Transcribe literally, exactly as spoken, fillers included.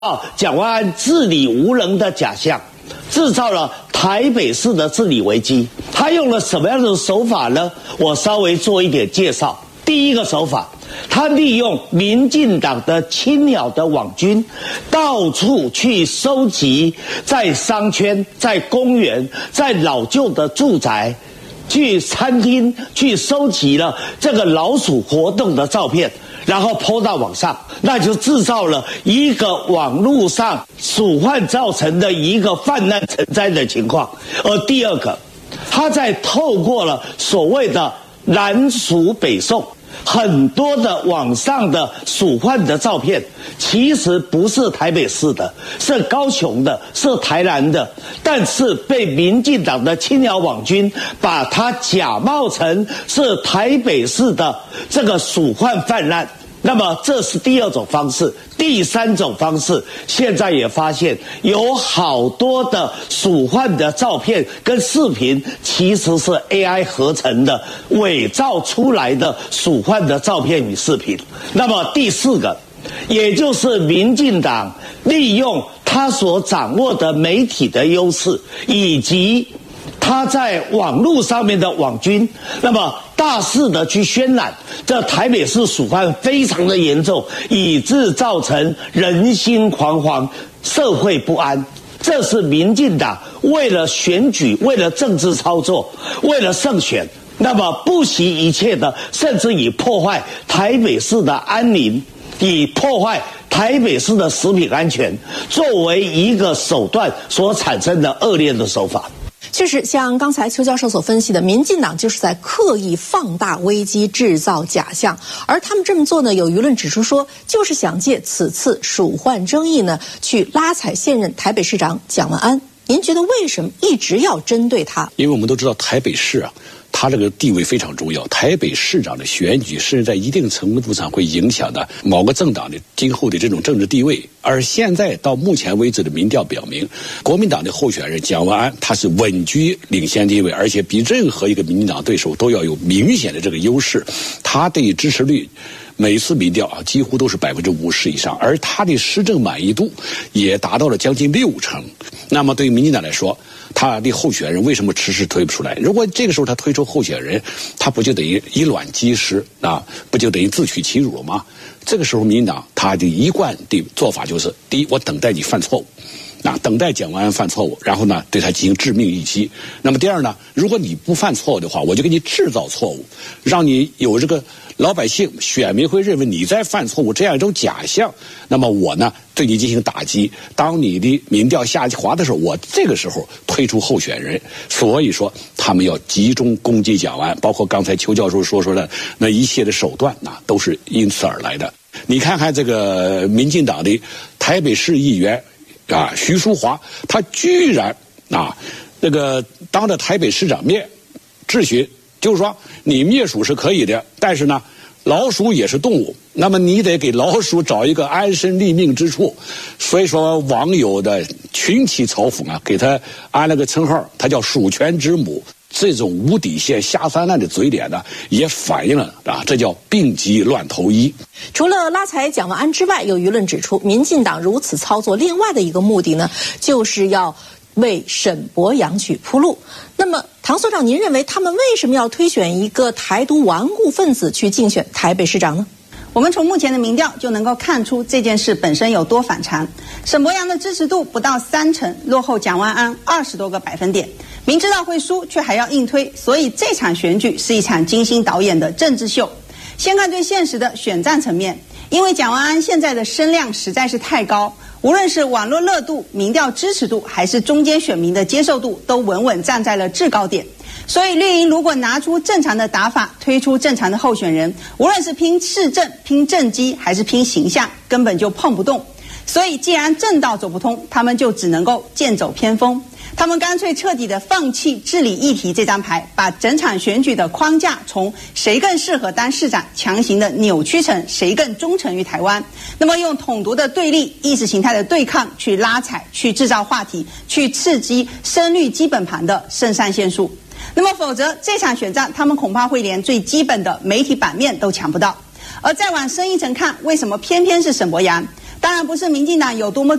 蒋万安治理无能的假象，制造了台北市的治理危机。他用了什么样的手法呢？我稍微做一点介绍。第一个手法，他利用民进党的青鸟的网军，到处去收集在商圈、在公园、在老旧的住宅、去餐厅去收集了这个老鼠活动的照片，然后po到网上，那就制造了一个网络上鼠患造成的一个泛滥成灾的情况。而第二个，他在透过了所谓的南鼠北送，很多的网上的鼠患的照片，其实不是台北市的，是高雄的，是台南的，但是被民进党的青鸟网军把它假冒成是台北市的这个鼠患泛滥。那么这是第二种方式。第三种方式，现在也发现有好多的鼠患的照片跟视频其实是 A I 合成的，伪造出来的鼠患的照片与视频。那么第四个，也就是民进党利用他所掌握的媒体的优势，以及他在网络上面的网军，那么大肆的去渲染这台北市鼠患非常的严重，以致造成人心惶惶，社会不安。这是民进党为了选举，为了政治操作，为了胜选，那么不惜一切的，甚至以破坏台北市的安宁，以破坏台北市的食品安全作为一个手段所产生的恶劣的手法。 确实，像刚才邱教授所分析的，民进党就是在刻意放大危机，制造假象。而他们这么做呢，有舆论指出说，就是想借此次鼠患争议呢，去拉踩现任台北市长蒋万安。您觉得为什么一直要针对他？ 因为我们都知道台北市啊，它这个地位非常重要。台北市长的选举是在一定程度上会影响的某个政党的今后的这种政治地位。而现在到目前为止的民调表明，国民党的候选人蒋万安他是稳居领先地位，而且比任何一个民进党对手都要有明显的这个优势。他的支持率每次民调啊，几乎都是百分之五十以上，而他的施政满意度也达到了将近六成。那么对于民进党来说，他的候选人为什么迟迟推不出来？如果这个时候他推出候选人，他不就等于以卵击石啊？不就等于自取其辱吗？这个时候，民进党他的一贯的做法就是：第一，我等待你犯错误。啊，等待蒋万安犯错误，然后呢，对他进行致命一击。那么第二呢，如果你不犯错误的话，我就给你制造错误，让你有这个老百姓、选民会认为你在犯错误这样一种假象。那么我呢，对你进行打击。当你的民调下滑的时候，我这个时候推出候选人。所以说，他们要集中攻击蒋万安，包括刚才邱教授说说的那一切的手段啊，都是因此而来的。你看看这个民进党的台北市议员。啊，徐淑华，他居然啊，那个当着台北市长面质询，就是说你灭鼠是可以的，但是呢，老鼠也是动物，那么你得给老鼠找一个安身立命之处。所以说，网友的群起嘲讽啊，给他安了个称号，他叫鼠权之母。这种无底线、下三滥的嘴脸呢，也反映了啊，这叫病急乱投医。 除了拉踩蒋万安之外，有舆论指出，民进党如此操作，另外的一个目的呢，就是要为沈伯洋去铺路。那么，唐所长，您认为他们为什么要推选一个台独顽固分子去竞选台北市长呢？ 我们从目前的民调就能够看出这件事本身有多反常。沈伯洋的支持度不到三成，落后蒋万安二十多个百分点。明知道会输，却还要硬推，所以这场选举是一场精心导演的政治秀。先看最现实的选战层面，因为蒋万安现在的声量实在是太高，无论是网络热度、民调支持度，还是中间选民的接受度，都稳稳站在了制高点。所以绿营如果拿出正常的打法，推出正常的候选人，无论是拼市政、拼政绩，还是拼形象，根本就碰不动。所以既然正道走不通，他们就只能够剑走偏锋。他们干脆彻底的放弃治理议题这张牌，把整场选举的框架从谁更适合当市长强行的扭曲成谁更忠诚于台湾。那么用统独的对立、意识形态的对抗去拉踩、去制造话题、去刺激声律基本盘的肾上腺素。那么否则这场选战他们恐怕会连最基本的媒体版面都抢不到。而再往深一层看，为什么偏偏是沈伯洋？ 当然不是民进党有多么